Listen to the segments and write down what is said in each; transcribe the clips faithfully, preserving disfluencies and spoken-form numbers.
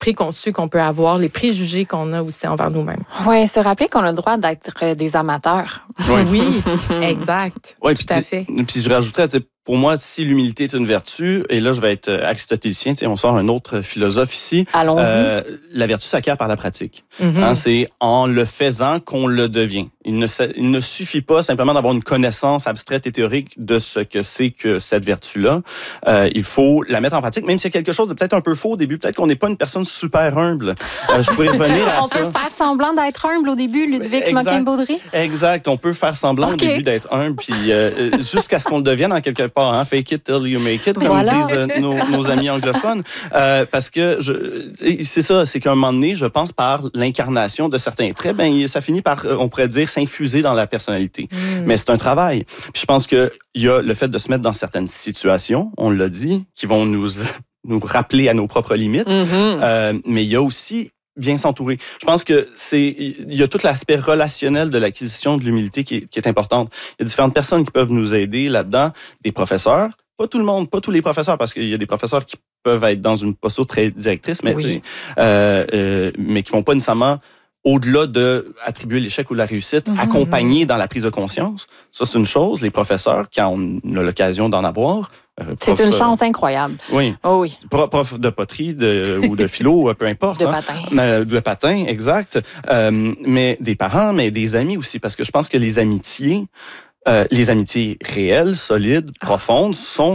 préconçus qu'on peut avoir, les préjugés qu'on a aussi envers nous-mêmes. Oui, se rappeler qu'on a le droit d'être des amateurs. Oui, oui exact. Ouais, tout à fait. Puis je rajouterais, pour moi, si l'humilité est une vertu, et là, je vais être aristotélicien, on sort un autre philosophe ici. Allons-y. Euh, la vertu s'acquiert par la pratique. Mm-hmm. Hein, c'est en le faisant qu'on le devient. Il ne, il ne suffit pas simplement d'avoir une connaissance abstraite et théorique de ce que c'est que cette vertu-là. Euh, il faut la mettre en pratique, même s'il y a quelque chose de peut-être un peu faux au début. Peut-être qu'on n'est pas une personne super humble. Euh, je pourrais revenir à on ça. On peut faire semblant d'être humble au début, Ludwig Moquin-Baudry? Exact. On peut faire semblant okay. au début d'être humble, puis euh, jusqu'à ce qu'on le devienne en quelque part. Hein? Fake it till you make it, comme voilà. disent euh, nos, nos amis anglophones. Euh, parce que je, c'est ça, c'est qu'à un moment donné, je pense par l'incarnation de certains traits, ben, ça finit par, on pourrait dire, s'infuser dans la personnalité. Mm. Mais c'est un travail. Puis je pense qu'il y a le fait de se mettre dans certaines situations, on l'a dit, qui vont nous, nous rappeler à nos propres limites. Mm-hmm. Euh, mais il y a aussi bien s'entourer. Je pense que c'est il y a tout l'aspect relationnel de l'acquisition de l'humilité qui est, qui est importante. Il y a différentes personnes qui peuvent nous aider là-dedans, des professeurs, pas tout le monde, pas tous les professeurs, parce qu'il y a des professeurs qui peuvent être dans une posture très directrice, mais oui. euh, euh, mais qui vont pas nécessairement au-delà de attribuer l'échec ou la réussite, mm-hmm. accompagner dans la prise de conscience. Ça, c'est une chose. Les professeurs, quand on a l'occasion d'en avoir, Euh, c'est une chance incroyable. Oui. Oh oui. Prof de poterie de, ou de philo, peu importe. De hein. patin. Euh, de patin, exact. Euh, mais des parents, mais des amis aussi, parce que je pense que les amitiés, euh, les amitiés réelles, solides, profondes, sont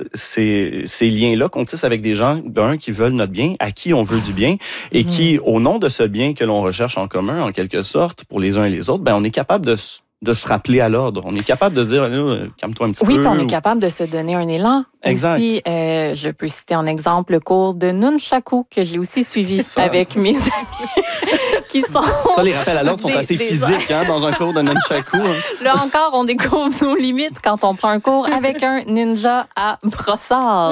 ces, ces liens-là qu'on tisse avec des gens, d'un, qui veulent notre bien, à qui on veut du bien, et mmh. qui, au nom de ce bien que l'on recherche en commun, en quelque sorte, pour les uns et les autres, ben on est capable de de se rappeler à l'ordre. On est capable de se dire, là, calme-toi un petit oui, peu. Oui, puis on est capable de se donner un élan. Exact. Aussi, euh, je peux citer en exemple le cours de Nunchaku que j'ai aussi suivi ça, avec mes amis qui sont... Ça, les rappels à l'ordre sont des, assez des physiques hein, dans un cours de Nunchaku. Hein. Là encore, on découvre nos limites quand on prend un cours avec un ninja à brossard.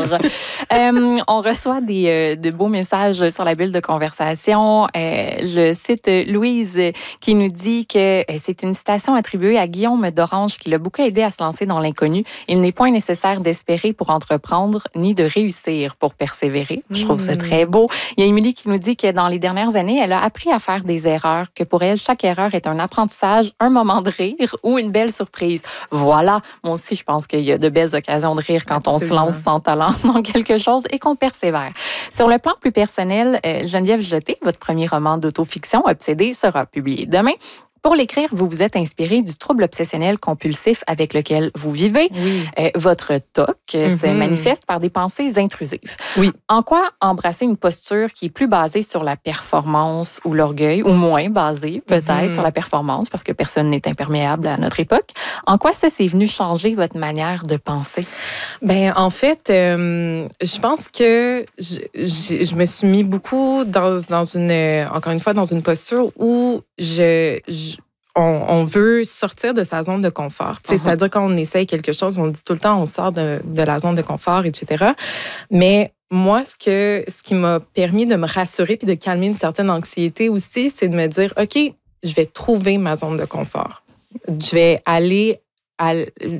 euh, on reçoit des, euh, de beaux messages sur la bulle de conversation. Euh, je cite Louise qui nous dit que euh, c'est une citation attribuée à Guillaume d'Orange qui l'a beaucoup aidé à se lancer dans l'inconnu. Il n'est point nécessaire d'espérer pour entreprendre ni de réussir pour persévérer. Je trouve ça très beau. Il y a Émilie qui nous dit que dans les dernières années, elle a appris à faire des erreurs, que pour elle, chaque erreur est un apprentissage, un moment de rire ou une belle surprise. Voilà. Moi aussi, je pense qu'il y a de belles occasions de rire quand Absolument. On se lance sans talent dans quelque chose et qu'on persévère. Sur le plan plus personnel, Geneviève Jeté, votre premier roman d'autofiction, Obsédée, sera publié demain. Pour l'écrire, vous vous êtes inspiré du trouble obsessionnel compulsif avec lequel vous vivez. Oui. Euh, votre T O C mm-hmm. se manifeste par des pensées intrusives. Oui. En quoi embrasser une posture qui est plus basée sur la performance ou l'orgueil, ou moins basée peut-être mm-hmm. sur la performance, parce que personne n'est imperméable à notre époque. En quoi ça, c'est venu changer votre manière de penser? Ben en fait, euh, je pense que je, je, je me suis mis beaucoup dans, dans une, encore une fois, dans une posture où je, je On, on veut sortir de sa zone de confort. Uh-huh. C'est-à-dire quand on essaye quelque chose, on dit tout le temps on sort de, de la zone de confort, et cetera. Mais moi, ce, que, ce qui m'a permis de me rassurer puis de calmer une certaine anxiété aussi, c'est de me dire, OK, je vais trouver ma zone de confort. Je vais aller à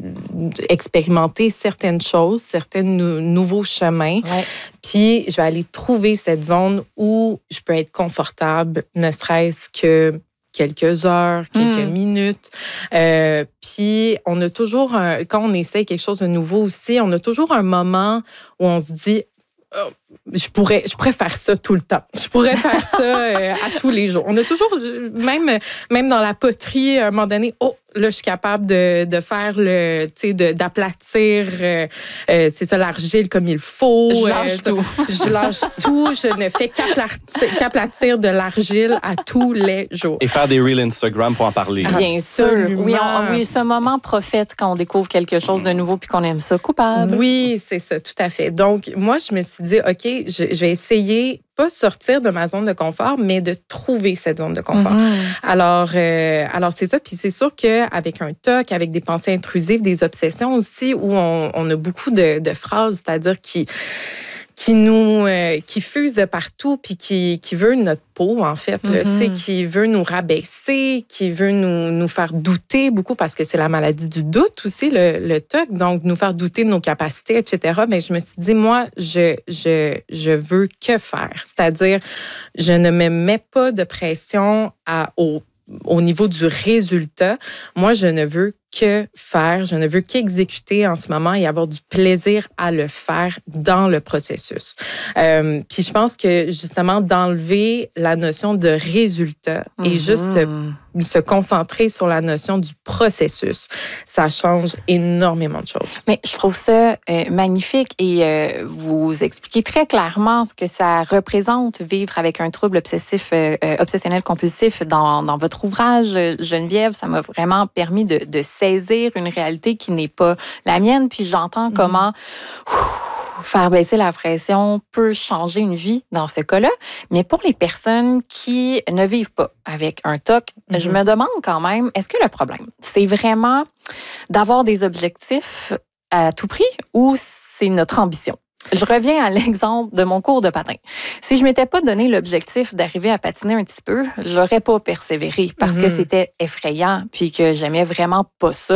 expérimenter certaines choses, certains nou- nouveaux chemins. Ouais. Puis, je vais aller trouver cette zone où je peux être confortable, ne serait-ce que quelques heures, quelques mmh. minutes. Euh, puis, on a toujours, un, quand on essaie quelque chose de nouveau aussi, on a toujours un moment où on se dit, oh, je pourrais, je pourrais faire ça tout le temps. Je pourrais faire ça euh, à tous les jours. On a toujours, même, même dans la poterie, à un moment donné, oh, là, je suis capable de, de faire le, tu sais, de, d'aplatir, euh, euh, c'est ça, l'argile comme il faut. Je lâche euh, tout. Je lâche tout. Je ne fais qu'aplatir, qu'aplatir de l'argile à tous les jours. Et faire des reels Instagram pour en parler. Bien sûr. Oui, on, oui, ce moment prophète quand on découvre quelque chose de nouveau puis qu'on aime ça, coupable. Oui, c'est ça, tout à fait. Donc, moi, je me suis dit, OK, je, je vais essayer, pas sortir de ma zone de confort, mais de trouver cette zone de confort. Mm-hmm. Alors, euh, alors c'est ça. Puis c'est sûr qu'avec un T O C, avec des pensées intrusives, des obsessions aussi, où on, on a beaucoup de, de phrases, c'est-à-dire qui... qui nous euh, qui fuse de partout puis qui qui veut notre peau en fait là, Mm-hmm. tu sais, qui veut nous rabaisser, qui veut nous nous faire douter beaucoup parce que c'est la maladie du doute aussi le le T O C, donc nous faire douter de nos capacités, et cetera. Mais je me suis dit moi je je je veux que faire, c'est-à-dire je ne me mets pas de pression à au au niveau du résultat. Moi je ne veux que faire, je ne veux qu'exécuter en ce moment et avoir du plaisir à le faire dans le processus. Euh, puis je pense que justement d'enlever la notion de résultat mm-hmm. et juste se, se concentrer sur la notion du processus, ça change énormément de choses. Mais je trouve ça euh, magnifique et euh, vous expliquez très clairement ce que ça représente vivre avec un trouble obsessif, euh, obsessionnel compulsif dans, dans votre ouvrage, Geneviève. Ça m'a vraiment permis de, de saisir une réalité qui n'est pas la mienne. Puis j'entends mmh. comment ouf, faire baisser la pression peut changer une vie dans ce cas-là. Mais pour les personnes qui ne vivent pas avec un T O C, mmh. je me demande quand même, est-ce que le problème, c'est vraiment d'avoir des objectifs à tout prix ou c'est notre ambition? Je reviens à l'exemple de mon cours de patin. Si je m'étais pas donné l'objectif d'arriver à patiner un petit peu, j'aurais pas persévéré parce mm-hmm. que c'était effrayant puis que j'aimais vraiment pas ça.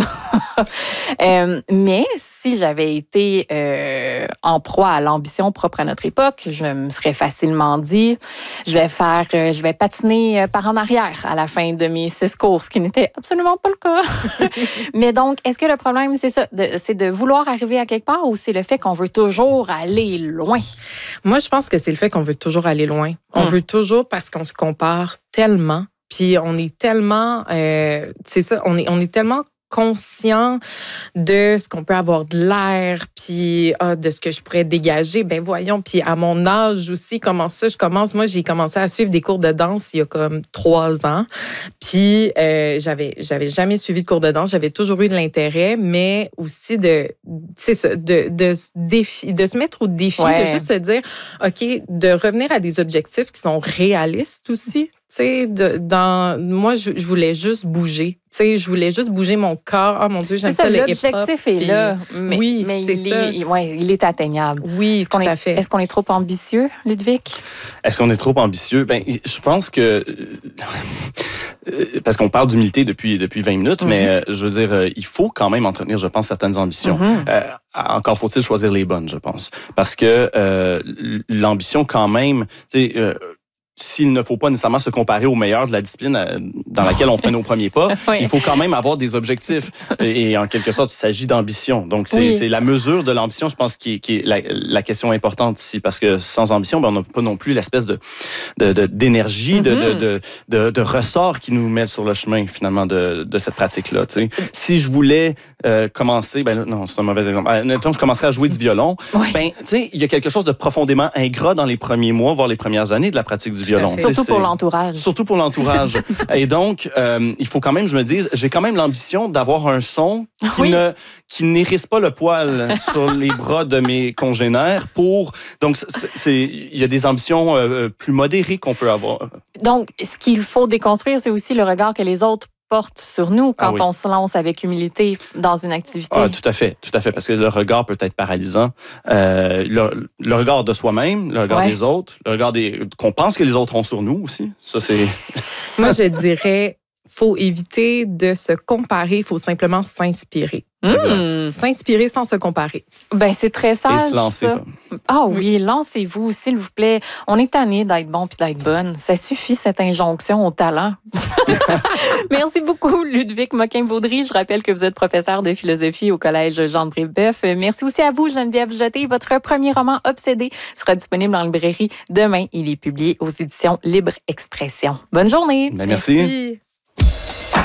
euh, mais si j'avais été euh, en proie à l'ambition propre à notre époque, je me serais facilement dit, je vais faire, euh, je vais patiner par en arrière à la fin de mes six courses, ce qui n'était absolument pas le cas. Mais donc, est-ce que le problème, c'est ça, de, c'est de vouloir arriver à quelque part ou c'est le fait qu'on veut toujours aller loin? Moi, je pense que c'est le fait qu'on veut toujours aller loin. On hum. veut toujours parce qu'on se compare tellement, puis on est tellement, euh, c'est ça, on est, on est tellement conscient de ce qu'on peut avoir de l'air, puis ah, de ce que je pourrais dégager. Ben voyons, puis à mon âge aussi, comment ça, je commence, moi j'ai commencé à suivre des cours de danse il y a comme trois ans, puis euh, j'avais j'avais jamais suivi de cours de danse, j'avais toujours eu de l'intérêt, mais aussi de, c'est ça, de, de, défi, de se mettre au défi, ouais. de juste se dire, OK, de revenir à des objectifs qui sont réalistes aussi. Tu sais, dans moi, je, je voulais juste bouger. Tu sais, je voulais juste bouger mon corps. Oh mon Dieu, j'aime ça, ça le hip-hop. L'objectif est là. Mais, oui, mais c'est il ça. Est, ouais, il est atteignable. Oui, tout est, à fait. Est-ce qu'on est trop ambitieux, Ludovic? Est-ce qu'on est trop ambitieux? Ben, je pense que... Parce qu'on parle d'humilité depuis, depuis vingt minutes, mm-hmm. mais euh, je veux dire, euh, il faut quand même entretenir, je pense, certaines ambitions. Mm-hmm. Euh, encore faut-il choisir les bonnes, je pense. Parce que euh, l'ambition, quand même... tu sais, euh, s'il ne faut pas nécessairement se comparer aux meilleurs de la discipline dans laquelle on fait nos premiers pas, oui. il faut quand même avoir des objectifs. Et en quelque sorte, il s'agit d'ambition. Donc, c'est, oui. c'est la mesure de l'ambition, je pense, qui est, qui est la, la question importante ici. Parce que sans ambition, ben, on n'a pas non plus l'espèce de, de, de, d'énergie, mm-hmm. de, de, de, de, de ressort qui nous met sur le chemin, finalement, de, de cette pratique-là. Tu sais. Si je voulais euh, commencer... Ben, non, c'est un mauvais exemple. Mettons, je commencerais à jouer du violon. Oui. Ben, tu sais, il y a quelque chose de profondément ingrat dans les premiers mois, voire les premières années de la pratique du violon. Surtout pour l'entourage. Surtout pour l'entourage. Et donc, euh, il faut quand même, je me dise, j'ai quand même l'ambition d'avoir un son qui oui. ne qui n'hérisse pas le poil sur les bras de mes congénères pour... Donc, c'est, c'est, il y a des ambitions euh, plus modérées qu'on peut avoir. Donc, ce qu'il faut déconstruire, c'est aussi le regard que les autres porte sur nous quand ah oui. on se lance avec humilité dans une activité. Ah, tout à fait, tout à fait, parce que le regard peut être paralysant. Euh, le, le regard de soi-même, le regard ouais. des autres, le regard des qu'on pense que les autres ont sur nous aussi. Ça, c'est... Moi, je dirais, faut éviter de se comparer, il faut simplement s'inspirer. Mmh. S'inspirer sans se comparer. Ben c'est très sage. Et se lancer. Ah oui, oui, lancez-vous, s'il vous plaît. On est tanné d'être bon puis d'être bonne. Ça suffit, cette injonction au talent. Merci beaucoup, Ludovic Moquin-Vaudry. Je rappelle que vous êtes professeur de philosophie au Collège Jean-de-Brébeuf. Merci aussi à vous, Geneviève Jeté. Votre premier roman, Obsédé, sera disponible en librairie demain. Il est publié aux éditions Libre Expression. Bonne journée. Ben, merci. merci.